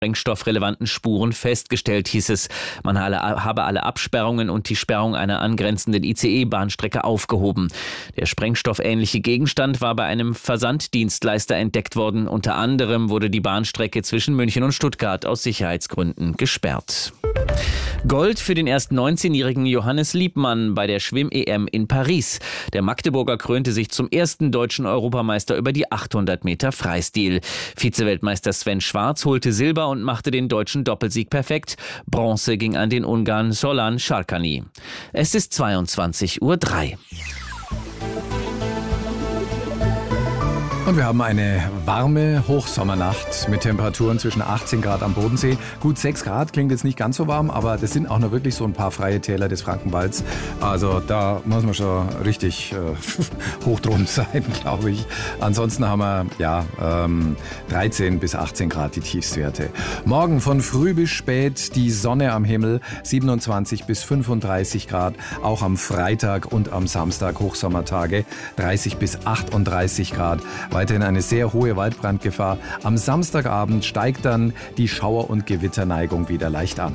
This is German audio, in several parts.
sprengstoffrelevanten Spuren festgestellt, hieß es. Man habe alle Absperrungen und die Sperrung einer angrenzenden ICE-Bahnstrecke aufgehoben. Der sprengstoffähnliche Gegenstand war bei einem Versanddienstleister entdeckt worden. Unter anderem wurde die Bahnstrecke zwischen München und Stuttgart aus Sicherheitsgründen gesperrt. Gold für den erst 19-jährigen Johannes Liebmann bei der Schwimm-EM in Paris. Der Magdeburger krönte sich zum ersten deutschen Europameister über die 800 Meter Freistil. Vizeweltmeister Sven Schwarz holte Silber und machte den deutschen Doppelsieg perfekt. Bronze ging an den Ungarn Solan Sarkany. Es ist 22:03 Uhr. Und wir haben eine warme Hochsommernacht mit Temperaturen zwischen 18 Grad am Bodensee. Gut 6 Grad, klingt jetzt nicht ganz so warm, aber das sind auch noch wirklich so ein paar freie Täler des Frankenwalds. Also da muss man schon richtig hoch drum sein, glaube ich. Ansonsten haben wir 13 bis 18 Grad die Tiefstwerte. Morgen von früh bis spät die Sonne am Himmel, 27 bis 35 Grad. Auch am Freitag und am Samstag Hochsommertage, 30 bis 38 Grad. Weiterhin eine sehr hohe Waldbrandgefahr. Am Samstagabend steigt dann die Schauer- und Gewitterneigung wieder leicht an.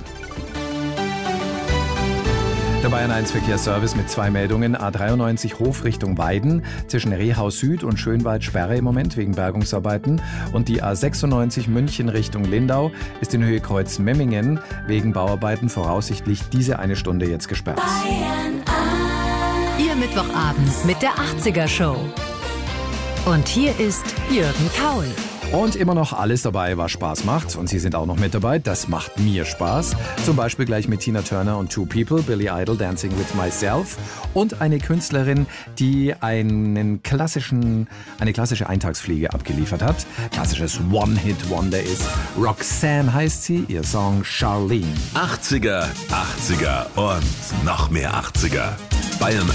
Der Bayern 1 Verkehrsservice mit 2 Meldungen. A93 Hof Richtung Weiden. Zwischen Rehau Süd und Schönwald Sperre im Moment wegen Bergungsarbeiten. Und die A96 München Richtung Lindau ist in Höhe Kreuz Memmingen wegen Bauarbeiten voraussichtlich diese eine Stunde jetzt gesperrt. Bayern 1. Ihr Mittwochabend mit der 80er Show. Und hier ist Jürgen Kaul. Und immer noch alles dabei, was Spaß macht. Und Sie sind auch noch mit dabei. Das macht mir Spaß. Zum Beispiel gleich mit Tina Turner und Two People, Billy Idol, Dancing with Myself. Und eine Künstlerin, die eine klassische Eintagsfliege abgeliefert hat. Klassisches One-Hit-Wonder ist. Roxanne heißt sie, ihr Song Charlene. 80er, 80er und noch mehr 80er. Bayern